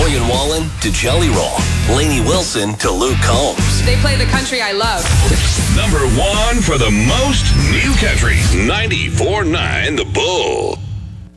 Morgan Wallen to Jelly Roll. Lainey Wilson to Luke Combs. They play the country I love. Number one for the most new country. 94.9 The Bull.